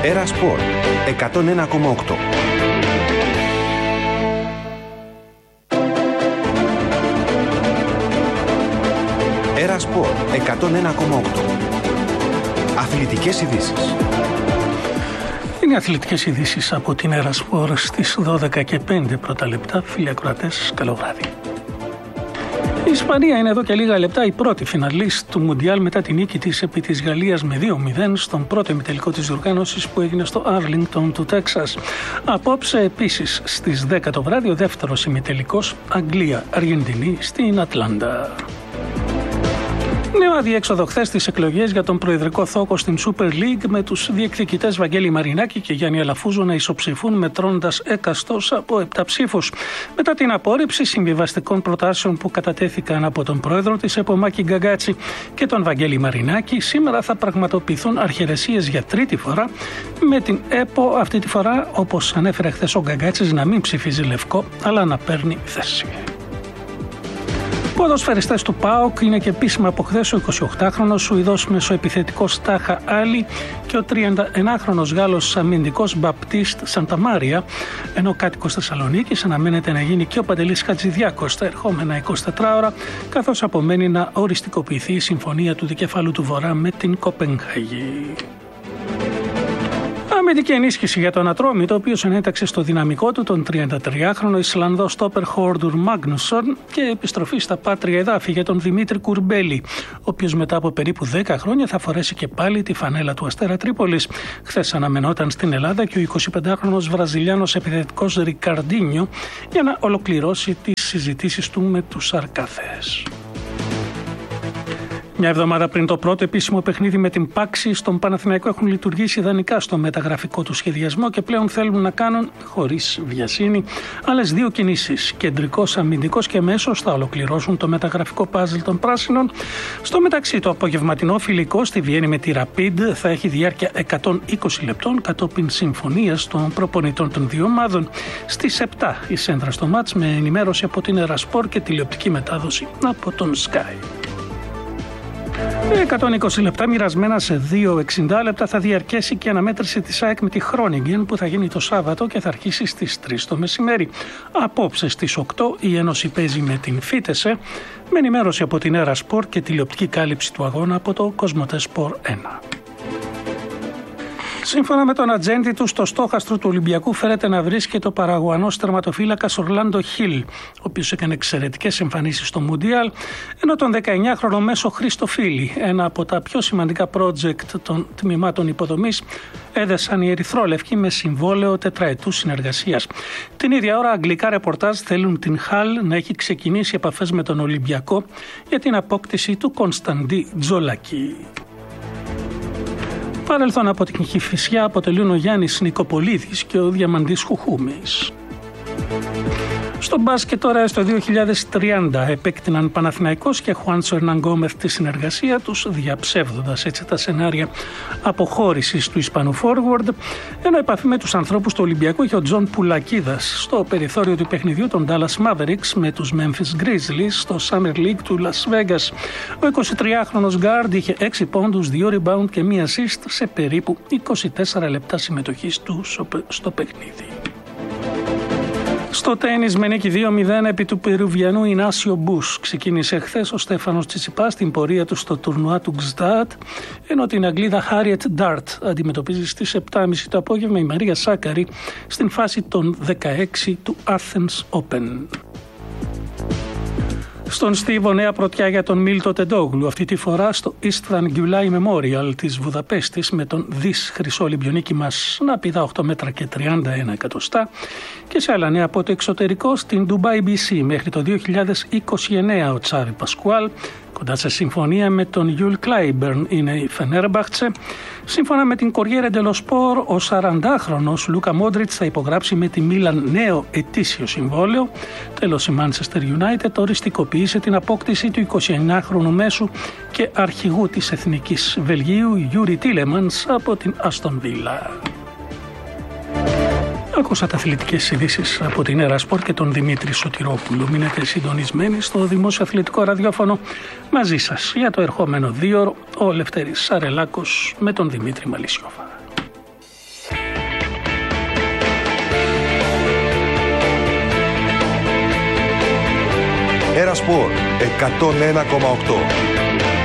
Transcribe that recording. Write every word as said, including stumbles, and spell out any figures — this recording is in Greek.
Έρα Σπορ εκατόν ένα κόμμα οκτώ. Έρα Σπορ εκατόν ένα κόμμα οκτώ. Αθλητικές ειδήσεις. Είναι αθλητικές ειδήσεις από την Έρα Σπορ στις δώδεκα και πέντε πρώτα λεπτά. Φίλοι ακροατές, καλό βράδυ. Η Ισπανία είναι εδώ και λίγα λεπτά η πρώτη φιναλίστ του Μουντιάλ μετά την νίκη της επί της Γαλλίας με δύο μηδέν στον πρώτο ημιτελικό της διοργάνωσης που έγινε στο Άρλινγκτον του Τέξας. Απόψε επίσης στις δέκα το βράδυ ο δεύτερος ημιτελικός Αγγλία-Αργεντινή στην Ατλάντα. Νέο αδιέξοδο χθες στις εκλογές για τον προεδρικό θόκο στην Super League με τους διεκδικητές Βαγγέλη Μαρινάκη και Γιάννη Αλαφούζο να ισοψηφούν μετρώντας έκαστος από επτά ψήφους. Μετά την απόρριψη συμβιβαστικών προτάσεων που κατατέθηκαν από τον πρόεδρο της ΕΠΟ Μάκη Γκαγκάτση και τον Βαγγέλη Μαρινάκη, σήμερα θα πραγματοποιηθούν αρχαιρεσίες για τρίτη φορά με την ΕΠΟ αυτή τη φορά, όπως ανέφερε χθες ο Γκαγκάτσης, να μην ψηφίζει λευκό αλλά να παίρνει θέση. Ποδοσφαιριστές του ΠΑΟΚ είναι και επίσημα από χθες ο εικοσιοκτάχρονος Σουηδός μεσοεπιθετικός Τάχα Άλλη και ο τριανταενάχρονος Γάλλος αμυντικός Μπαπτίστ Σανταμάρια, ενώ κάτοικος Θεσσαλονίκης αναμένεται να γίνει και ο Παντελής Χατζηδιάκος τα ερχόμενα εικοσιτέσσερις ώρα, καθώς απομένει να οριστικοποιηθεί η συμφωνία του δικεφάλου του Βορρά με την Κοπενχάγη. Αμυντική ενίσχυση για τον Ατρόμητο, ο οποίος ενέταξε στο δυναμικό του τον τριαντατριάχρονο Ισλανδό στόπερ Χόρντουρ Μάγνουσον, και επιστροφή στα πάτρια εδάφη για τον Δημήτρη Κουρμπέλη, ο οποίος μετά από περίπου δέκα χρόνια θα φορέσει και πάλι τη φανέλα του Αστέρα Τρίπολης. Χθες αναμενόταν στην Ελλάδα και ο εικοσιπεντάχρονος Βραζιλιάνος επιθετικός Ρικαρντίνιο για να ολοκληρώσει τις συζητήσεις του με τους Αρκαθές. Μια εβδομάδα πριν το πρώτο επίσημο παιχνίδι με την Πάξη, στον Παναθηναϊκό έχουν λειτουργήσει ιδανικά στο μεταγραφικό του σχεδιασμό και πλέον θέλουν να κάνουν, χωρίς βιασύνη, άλλες δύο κινήσεις. Κεντρικός, αμυντικός και μέσος θα ολοκληρώσουν το μεταγραφικό πάζλ των πράσινων. Στο μεταξύ, το απογευματινό φιλικό στη Βιέννη με τη Rapid θα έχει διάρκεια εκατόν είκοσι λεπτών κατόπιν συμφωνίας των προπονητών των δύο ομάδων. Στις επτά η σέντρα στο μάτς με ενημέρωση από την Έρα Σπορ και τηλεοπτική μετάδοση από τον Sky. εκατόν είκοσι λεπτά μοιρασμένα σε δύο εξήντα λεπτά θα διαρκέσει και η αναμέτρηση της ΑΕΚ με τη Χρόνιγκεν που θα γίνει το Σάββατο και θα αρχίσει στις τρεις το μεσημέρι. Απόψε στις οκτώ η Ένωση παίζει με την Φίτεσε, με ενημέρωση από την Έρα Σπορ και τηλεοπτική κάλυψη του αγώνα από το Κοσμοτέ Σπορ ένα. Σύμφωνα με τον ατζέντη του, στο στόχαστρο του Ολυμπιακού φέρεται να βρίσκεται ο Παραγουανός τερματοφύλακας Ορλάντο Χιλ, ο οποίος έκανε εξαιρετικές εμφανίσεις στο Μουντιάλ, ενώ τον δεκαεννιάχρονο μέσο Χρήστο Φίλη, ένα από τα πιο σημαντικά project των τμήματων υποδομής, έδεσαν οι ερυθρόλευκοι με συμβόλαιο τετραετούς συνεργασίας. Την ίδια ώρα, αγγλικά ρεπορτάζ θέλουν την Χαλ να έχει ξεκινήσει επαφές με τον Ολυμπιακό για την απόκτηση του Κωνσταντί Τζολακή. Παρελθόν από την Κηφισιά αποτελούν ο Γιάννης Νικοπολίδης και ο Διαμαντής Χουχούμης. Στο μπάσκετ τώρα, στο δύο χιλιάδες τριάντα επέκτηναν Παναθηναϊκός και Χουάντσο Ερνάν Γκόμεθ τη συνεργασία τους, διαψεύδοντας έτσι τα σενάρια αποχώρησης του Ισπανού forward, ενώ επαφή με τους ανθρώπους του Ολυμπιακού είχε ο Τζον Πουλακίδας στο περιθώριο του παιχνιδιού των Dallas Mavericks με τους Memphis Grizzlies στο Summer League του Las Vegas. Ο εικοσιτριάχρονος Γκάρντ είχε έξι πόντους, δύο rebound και μία assist σε περίπου είκοσι τέσσερα λεπτά συμμετοχής του στο παιχνίδι. Στο τένις με νίκη δύο μηδέν επί του Περουβιανού Ινάσιο Μπούς ξεκίνησε χθες ο Στέφανος Τσιτσιπάς στην πορεία του στο τουρνουά του Γκστάτ, ενώ την Αγγλίδα Χάριετ Ντάρτ αντιμετωπίζει στις επτά και μισή το απόγευμα η Μαρία Σάκαρη στην φάση των δεκαέξι του Athens Open. Στον Στίβο νέα πρωτιά για τον Μίλτο Τεντόγλου, αυτή τη φορά στο Istvan Gyulai Memorial της Βουδαπέστης, με τον δις χρυσό Ολυμπιονίκη μας να πηδά οκτώ μέτρα και τριάντα ένα εκατοστά, και σε άλλα νέα από το εξωτερικό στην Dubai μπι σι μέχρι το δύο χιλιάδες είκοσι εννέα ο Τσάβι Πασκουάλ, κοντά σε συμφωνία με τον Γιουλ Κλάιμπερν είναι η Φενέρμπαχτσε. Σύμφωνα με την Corriere dello Sport, ο σαραντάχρονος Λούκα Μόντριτς θα υπογράψει με τη Μίλαν νέο ετήσιο συμβόλαιο. Τέλος, η Manchester United οριστικοποίησε την απόκτηση του εικοσιεννιάχρονου μέσου και αρχηγού της Εθνικής Βελγίου Γιούρι Τίλεμανς από την Αστον Βίλα. Ακούσατε αθλητικές ειδήσεις από την Έρα Σπορ και τον Δημήτρη Σωτηρόπουλο. Μείνετε συντονισμένοι στο Δημόσιο Αθλητικό Ραδιόφωνο. Μαζί σας για το ερχόμενο δίωρο ο Λευτέρης Σαρελάκος με τον Δημήτρη Μαλισιόφα. Ένα Σπορ εκατόν ένα κόμμα οκτώ.